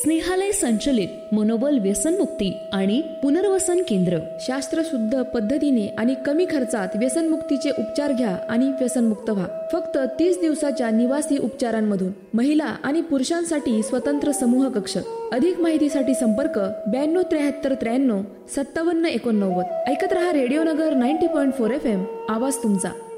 स्नेहालय संचलित मनोबल व्यसनमुक्ती आणि पुनर्वसन केंद्र. शास्त्रशुद्ध पद्धतीने आणि कमी खर्चात व्यसनमुक्तीचे उपचार घ्या आणि व्यसनमुक्त व्हा. फक्त 30 दिवसाच्या निवासी उपचारांमधून. महिला आणि पुरुषांसाठी स्वतंत्र समूह कक्ष. अधिक माहितीसाठी संपर्क 927393 5789. ऐकत रहा रेडिओ नगर 90.4 FM. आवाज तुमचा.